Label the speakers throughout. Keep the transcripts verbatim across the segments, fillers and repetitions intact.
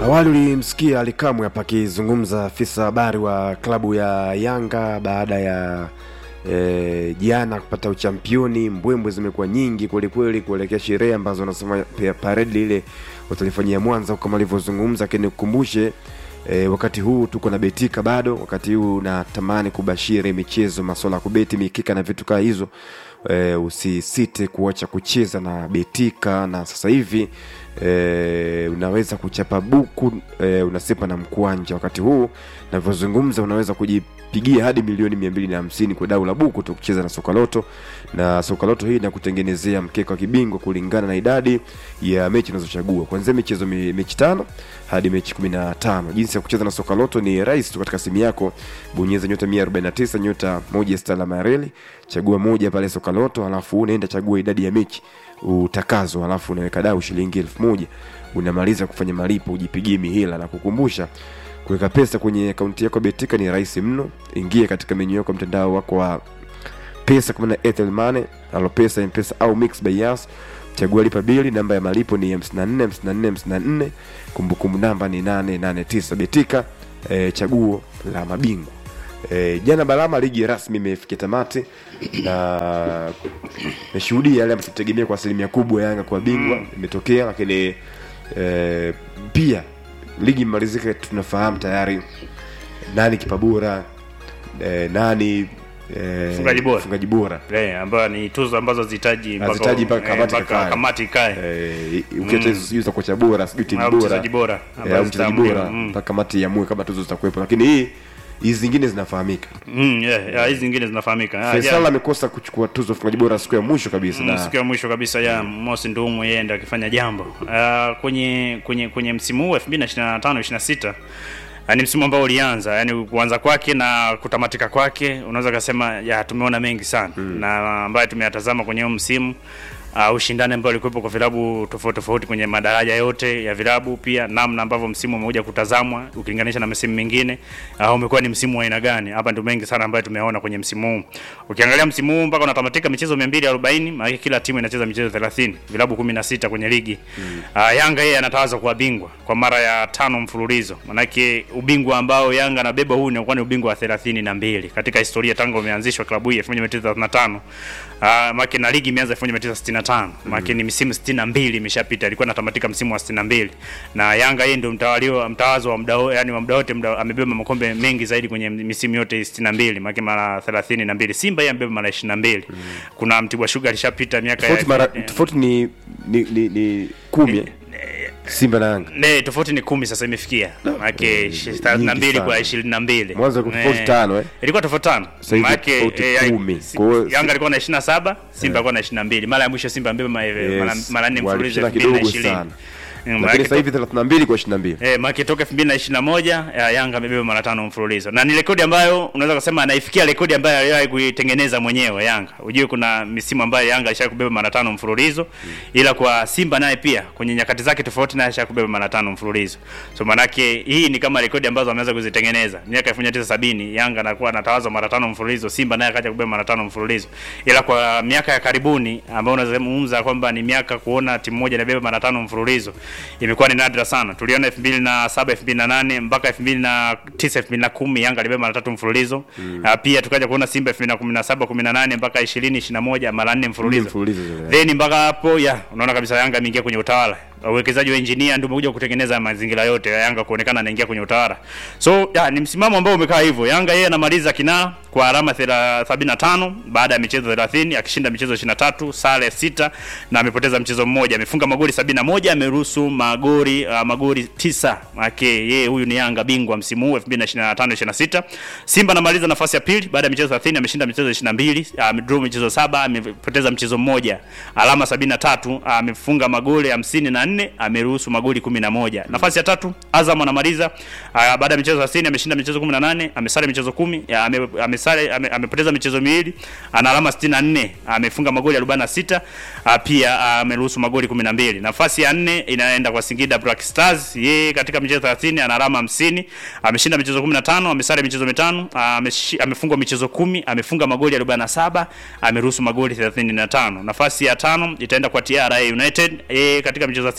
Speaker 1: Awali ulimsikia Alikamwe hapa akizungumza afisa habari wa klabu ya Yanga baada ya e, jana kupata uchampioni. Mbwembwe zimekuwa nyingi kweli kweli kuelekea sherehe ambazo wanasema parade ile watalifanyia Mwanza kama alivyozungumza. Lakini kukumbushe e, wakati huu tuko na Betika bado, wakati huu natamani kubashiri michezo, masuala ya kubeti mikika na vitu kama hizo. E, usisite kuacha kucheza na Betika, na sasa hivi e, unaweza kuchapa buku e, unasepa na mkwanja. Wakati huu ninavyozungumza unaweza kujipigia hadi milioni mia mbili na hamsini kwa dau la buku tu kucheza na Sokaloto. Na Sokaloto hii inakutengenezea mkeka wa kibingwa kulingana na idadi ya mechi unazochagua, kuanzia michezo mechi tano hadi mechi kumi na tano. Jinsi ya kucheza na Sokaloto ni rahisi tu. Katika simu yako bonyeza nyota mia arobaini na tisa nyota moja stala mareli, chagua moja pale Sokaloto, alafu unaenda chagua idadi ya mechi utakazo, alafu unaweka dau shilingi elfu moja. Unamaliza kufanya malipo, ujipigie mihela. Na kukumbusha kuweka pesa kwenye akaunti yako Betika ni rahisi mno. Ingia katika menu yako mtandao wako wa pesa kama na Airtel Money, Alopesa, M-Pesa au Mix by Yas. Chagua lipa bili, namba ya malipo ni hamsini na nne hamsini na nne hamsini na nne, kumbukumbu namba ni nane nane tisa. Betika e, chaguo la mabingwa. E, jana Balama ligi rasmi imefikia tamati na meshuhudia yale ambayo tutegemea kwa asilimia kubwa Yanga kwa bingwa imetokea. Lakini e, pia ligi imalizika, tunafahamu tayari nani kipabora, e, nani
Speaker 2: Eh, fungaji bora
Speaker 1: fungaji bora
Speaker 2: eh, ambayo ni tuzo ambazo zihitaji
Speaker 1: mpaka kamati
Speaker 2: eh, kamati kae
Speaker 1: eh, ukiacha hizo hizo za kocha bora, sijui timu bora,
Speaker 2: mchezaji bora
Speaker 1: ambayo mchezaji bora mpaka kamati iamue kama tuzo zitakuwepo. Lakini hii hizi zingine zinafahamika.
Speaker 2: Mm, yeah, yeah, hizi zingine zinafahamika.
Speaker 1: Faisal yeah, amekosa kuchukua tuzo fungaji bora siku ya mwisho kabisa.
Speaker 2: Mm, na siku ya mwisho kabisa ya Mosi Ndumu yeye ndiye akifanya jambo. Uh, kwenye kwenye kwenye msimu huu elfu mbili na ishirini na tano ishirini na sita ni msimu ambao ulianza, yani kuanza kwake na kutamatika kwake unaweza kusema ya tumeona mengi sana mm. na ambaye tumeyatazama kwenye huo msimu. Uh, ushindani ambao ulikuwepo kwa vilabu tofauti tofauti kwenye madaraja yote ya vilabu, pia namna ambavyo msimu umekuja kutazamwa ukilinganisha na msimu mingine uh, umekuwa ni msimu wa aina gani. Hapa ndio mengi sana ambayo tumeona kwenye msimu huu. Ukiangalia msimu huu mpaka unatamatika michezo mia mbili arobaini, maana kila timu inacheza michezo thelathini, vilabu kumi na sita kwenye ligi. Mm. Uh, Yanga yeye anatawazwa kuwa bingwa kwa mara ya tano mfululizo. Maana yake ubingwa ambao Yanga anabeba huu ni ni ubingwa wa thelathini na mbili katika historia tangu imeanzishwa klabu hii elfu moja mia tisa thelathini na tano. Uh, maana na ligi imeanza elfu moja mia tisa sitini na tano. Maana ni misimu sitini na mbili imeshapita, ilikuwa inatamatika msimu wa sitini na mbili. Na Yanga yeye ndio mtawaliwa mtawazo wa muda, yani wa muda wote, amebeba makombe mengi zaidi kwenye misimu yote sitini na mbili, maana mara thelathini na mbili. Simba yeye amebeba mara ishirini na mbili. Mm. Kuna Mtibwa Sugar alishapita miaka
Speaker 1: ya tofauti ni ni ni, ni kumi. Simba na Yanga
Speaker 2: ne tofauti ni kumi sasa imefikia. Maana thelathini na mbili kwa ishirini na mbili.
Speaker 1: Mwanzo kwa tofauti tano eh.
Speaker 2: Ilikuwa tofauti tano.
Speaker 1: Maana kumi.
Speaker 2: Kwa hiyo Yanga alikuwa na ishirini na saba, Simba alikuwa na ishirini na mbili. Mara ya mwisho Simba ambeba mara nne mfululizo elfu mbili na ishirini.
Speaker 1: Lakini sasa hivi thelathini na mbili kwa ishirini na mbili.
Speaker 2: Eh, maana toka elfu mbili na ishirini na moja Yanga amebeba mara tano mfululizo. Na ni rekodi ambayo unaweza kusema anaifikia rekodi ambayo aliwahi kuitengeneza mwenyewe Yanga. Unajua kuna misimu ambayo Yanga alisha kubeba mara tano mfululizo, hmm. ila kwa Simba naye pia kwenye nyakati zake tofauti naye alisha kubeba mara tano mfululizo. So maana yake hii ni kama rekodi ambazo ameweza kuzitengeneza. Miaka elfu moja mia tisa sabini Yanga anakuwa anatawazwa mara tano mfululizo, Simba naye akaja kubeba mara tano mfululizo. Ila kwa miaka ya karibuni ambayo unazungumza kwamba ni miaka kuona timu moja inabeba mara tano mfululizo, imekuwa ni nadra sana. Tuliona elfu mbili na saba elfu mbili na nane mpaka elfu mbili na tisa elfu mbili na kumi Yanga alibeba mara tatu mfululizo. Mm. Uh, pia tukaja kuona Simba elfu mbili na kumi na saba kumi na nane mpaka ishirini ishirini na moja mara nne mfululizo. Then mpaka hapo ya unaona kabisa Yanga imeingia kwenye utawala. Uwekezaji wa engineer ndio umekuja kutengeneza mazingira yote ya Yanga kuonekana anaingia kwenye utawala. So ya, ni msimamo ambao umekaa hivyo. Yanga yeye anamaliza kinaa kwa alama sabini na tano baada ya michezo thelathini, akishinda michezo ishirini na tatu, sare sita na amepoteza mchezo mmoja. Amefunga magoli sabini na moja, ameruhusu magoli uh, magoli tisa. Maana yeye huyu ni Yanga bingwa msimu huu elfu mbili na ishirini na tano ishirini na sita. Simba anamaliza nafasi ya pili baada ya michezo thelathini, ameshinda michezo ishirini na mbili, amedraw uh, michezo saba, amepoteza mchezo mmoja. Alama sabini na tatu, amefunga uh, magoli hamsini na nne, ameruhusu magoli kumi na moja. Mm. Nafasi ya tatu Azam anamaliza uh, baada ya michezo thelathini, ameshinda michezo kumi na nane, amesare michezo kumi, ame, amesare ame, amepoteza michezo miwili, ana alama sitini na nne, amefunga magoli arobaini na sita, uh, pia ameruhusu uh, magoli kumi na mbili. Nafasi ya nne inaenda kwa Singida Black Stars, yeye katika michezo thelathini ana alama hamsini, ameshinda michezo kumi na tano, amesare michezo mitano, uh, amefungwa michezo kumi, amefunga magoli arobaini na saba, ameruhusu magoli thelathini na tano. Nafasi ya tano itaenda kwa T R A United, yeye katika michezo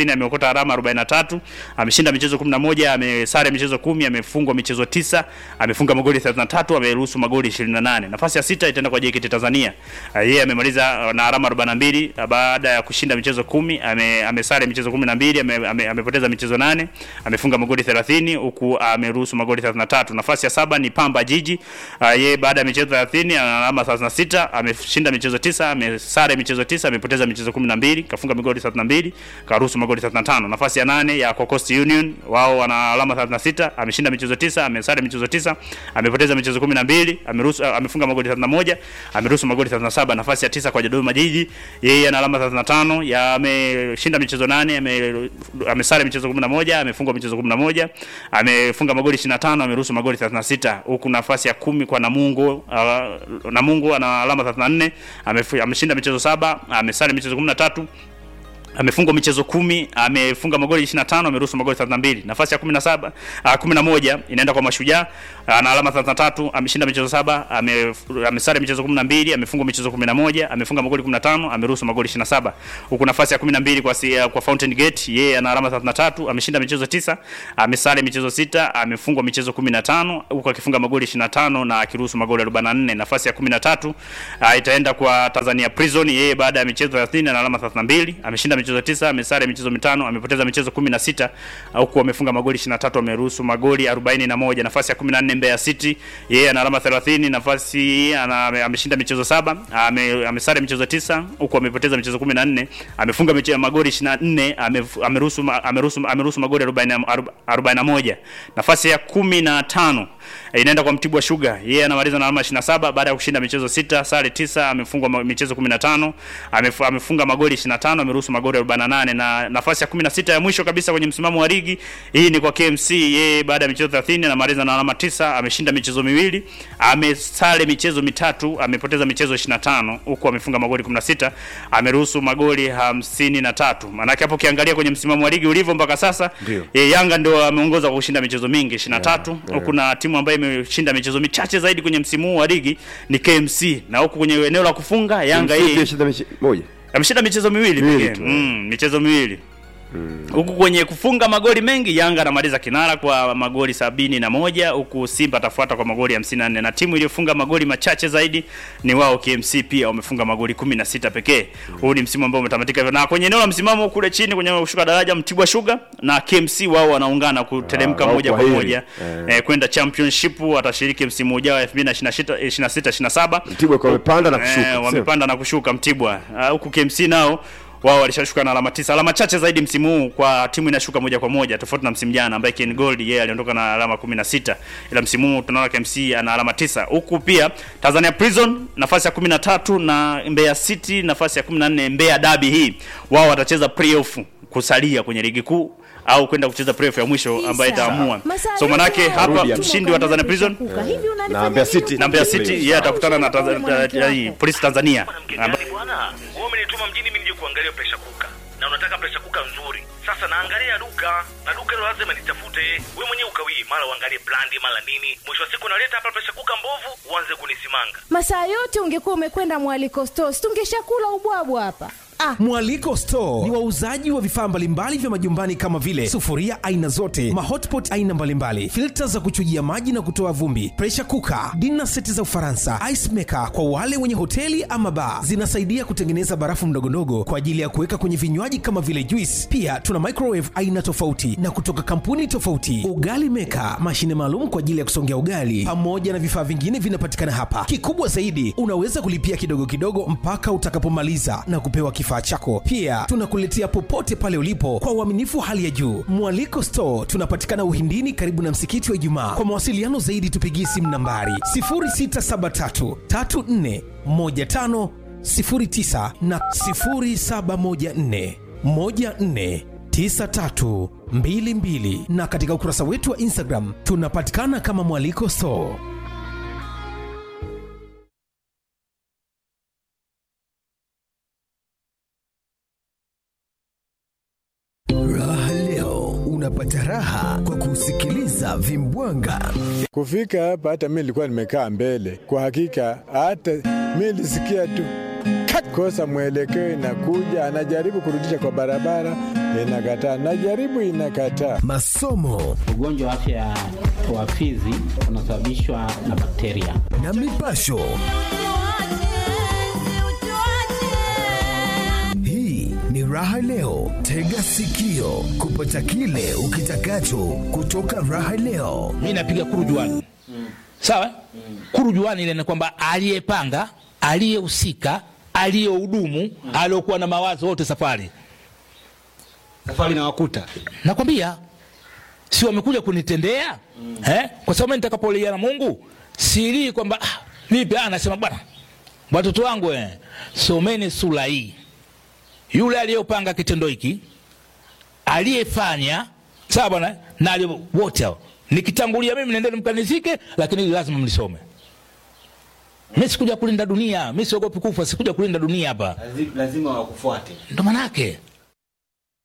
Speaker 2: thelathini, ameokota alama arobaini na tatu, ameshinda michezo kumi na moja, amesare michezo kumi, amefungwa michezo tisa, amefunga magoli thelathini na tatu, ameruhusu magoli ishirini na nane. Nafasi ya sita itaenda kwa J K T Tanzania. Yeye amemaliza na alama arobaini na mbili baada ya kushinda michezo kumi, ame, amesare michezo kumi na mbili, ame, ame, amepoteza michezo nane, amefunga magoli thelathini huku ameruhusu magoli thelathini na tatu. Nafasi ya saba ni Pamba Jiji. Yeye baada ya michezo thelathini ana alama thelathini na sita, ameshinda michezo tisa, amesare michezo tisa, amepoteza michezo kumi na mbili, kafunga magoli thelathini na mbili, karuhusu magoli thelathini na tano. Nafasi ya nane ya Coast Union, wao wana alama thelathini na sita, ameshinda michezo tisa, amesare michezo tisa, amepoteza michezo kumi na mbili, ameruhusu amefunga magoli thelathini na moja, ameruhusu magoli thelathini na saba. Nafasi ya tisa kwa Dodoma Jiji, yeye ana alama thelathini na tano, ya ameshinda michezo nane, ame amesare michezo kumi na moja, amefunga michezo kumi na moja, amefunga magoli ishirini na tano, ameruhusu magoli thelathini na sita. Huku nafasi ya kumi kwa Namungo, uh, Namungo ana alama thelathini na nne, ameshinda michezo saba, amesare michezo kumi na tatu, amefunga michezo kumi, amefunga magoli ishirini na tano, ameruhusu magoli thelathini na mbili. Nafasi ya kumi na saba, uh, kumi na moja inaenda kwa Mashujaa, ana alama thelathini na tatu, ameshinda michezo saba, ame amesare michezo kumi na mbili, amefunga michezo kumi na moja, amefunga magoli kumi na tano, ameruhusu magoli ishirini na saba. Huko nafasi ya kumi na mbili kwa si, kwa Fountain Gate, yeye ana alama thelathini na tatu, ameshinda michezo tisa, amesare michezo sita, amefunga michezo kumi na tano, huko akifunga magoli ishirini na tano na akiruhusu magoli arobaini na nne. Nafasi ya kumi na tatu uh, itaenda kwa Tanzania Prison, yeye baada ya michezo thelathini ana alama thelathini na mbili, ameshinda michezo tisa, amesare michezo mitano, amepoteza michezo kumi na sita, huko amefunga magoli ishirini na tatu, ameruhusu magoli arobaini na moja. Nafasi ya kumi na nne Mbeya City, yeye ana alama thelathini, nafasi ana ameshinda michezo saba, ame, amesare michezo tisa, huko amepoteza michezo kumi na nne, amefunga michezo magoli ishirini na nne, ameruhusu ameruhusu ameruhusu magoli arobaini na moja. Nafasi ya kumi na tano inaenda kwa Mtibwa Sugar, yeye anamaliza na alama ishirini na saba baada ya kushinda michezo sita, sare tisa, amefungwa michezo kumi na tano, amefunga magoli ishirini na tano, ameruhusu magoli arobaini na nane. Na nafasi ya kumi na sita ya mwisho kabisa kwenye msimamo wa ligi hii ni kwa K M C, yeye baada ya michezo thelathini anamaliza na alama tisa, ameshinda michezo miwili, amesare michezo mitatu, amepoteza michezo ishirini na tano, huko amefunga magoli kumi na sita, ameruhusu magoli hamsini na tatu. Maana hapo ukiangalia kwenye msimamo wa ligi ulivyo mpaka sasa, yeye Yanga ndio ameongoza kwa kushinda michezo mingi ishirini na tatu, yeah, yeah. Huko na timu ambayo imeshinda michezo michache zaidi kwenye msimu wa ligi ni K M C, na huko kwenye eneo la kufunga Yanga hii
Speaker 1: imeshinda michezo moja,
Speaker 2: ameshinda michezo miwili pekee, mm, michezo miwili. Huku kwenye kufunga magoli mengi Yanga anamaliza kinara kwa magoli sabini na moja, huku Simba atafuata kwa magoli hamsini na nne, na timu iliyofunga magoli machache zaidi ni wao K M C, pia wamefunga magoli kumi na sita pekee. Huu ni msimu ambao umetamatika hivyo. Na kwenye eneo la msimamo kule chini kwenye kushuka daraja, Mtibwa Sugar na K M C wao wanaungana kuteremka moja kwa moja eh, kwenda championship. Watashiriki msimu ujao elfu mbili na ishirini na sita ishirini na saba.
Speaker 1: Mtibwa kwa wamepanda na kushuka.
Speaker 2: Eh, wamepanda na kushuka Mtibwa. Huku uh, K M C nao wao walishashuka na alama tisa, alama chache zaidi msimu huu kwa timu inashuka moja kwa moja, tofauti na msimu jana ambaye Ken Gold yeye aliondoka na alama kumi na sita, ila msimu huu tunaona K M C ana alama tisa. Huku pia Tanzania Prison nafasi ya kumi na tatu na Mbeya City nafasi ya kumi na nne. Mbeya Derby hii wao watacheza playoff kusalia kwenye ligi kuu au kwenda kucheza playoff ya mwisho ambayo itaamua. So manake hapa mshindi wa Tanzania Prison
Speaker 1: na Mbeya City,
Speaker 2: na Mbeya City yeye atakutana na Tanzania Police Tanzania.
Speaker 3: Bwana, wewe umenituma mjini mimi nije kuangalia pressure cooker. Na unataka pressure cooker nzuri. Sasa naangalia duka, na duka hilo lazima nitafute. Wewe mwenyewe ukawie, mara uangalie brandi mara nini. Mwisho wa siku naleta hapa pressure cooker mbovu, uanze kunisimanga.
Speaker 4: Masaa yote ungekuwa umekwenda Mwaliko Store, tungeshakula ubwabwa hapa.
Speaker 5: Ah. Mwaliko Store ni wauzaji wa vifaa mbalimbali vya majumbani kama vile sufuria aina zote, mahotpot aina mbalimbali, filter za kuchujia maji na kutoa vumbi, pressure cooker, dinner set za Ufaransa, ice maker kwa wale wenye hoteli ama bar. Zinasaidia kutengeneza barafu mdogondogo kwa ajili ya kuweka kwenye vinywaji kama vile juice. Pia tuna microwave aina tofauti na kutoka kampuni tofauti. Ugali maker, mashine maalum kwa ajili ya kusongea ugali, pamoja na vifaa vingine vinapatikana hapa. Kikubwa zaidi, unaweza kulipia kidogo kidogo mpaka utakapomaliza na kupewa kifaa chako. Pia tunakuletea popote pale ulipo kwa uaminifu hali ya juu. Mwaliko Store tunapatikana Uhindini karibu na msikiti wa Ijumaa. Kwa mawasiliano zaidi tupigie simu nambari sifuri sita saba tatu tatu nne moja tano sifuri tisa na sifuri saba moja nne moja nne tisa tatu mbili mbili, na katika ukurasa wetu wa Instagram tunapatikana kama Mwaliko Store. Unapata raha kwa kusikiliza Vimbwanga.
Speaker 6: Kufika hapa hata mimi nilikuwa nimekaa mbele. Kwa hakika hata mimi nilisikia tu kosa mwelekeo inakuja, anajaribu kurudisha kwa barabara, inakataa, najaribu inakataa.
Speaker 5: masomo
Speaker 7: Ugonjwa wa afya ya wa fizi unasababishwa na bakteria.
Speaker 5: na mipasho. Hii ni Raha Leo, tega sikio kupata kile ukitakacho kutoka Raha Leo.
Speaker 8: Mimi napiga kurujuani. Mm. Sawa? Mm. Kurujuani ile ni kwamba aliyepanga, aliyehusika, aliyehudumu, mm. aliyokuwa na mawazo wote safari.
Speaker 9: Safari na wakuta.
Speaker 8: Nakwambia si wamekuja kunitendea? Mm. Eh? Kwa sababu nitakapolia na Mungu, siri kwamba ah, vipi anasema bwana. Watoto wangu eh, someni sura hii. Yule aliyopanga kitendo hiki, aliyefanya, sawa bwana, na aliyo wote hao. Nikitangulia mimi nendeni mkanizike, lakini lazima mlisome. Mimi sikuja kulinda dunia, mimi siogopi kufa, sikuja kulinda dunia hapa.
Speaker 9: Lazima wakufuate.
Speaker 8: Ndio maana yake.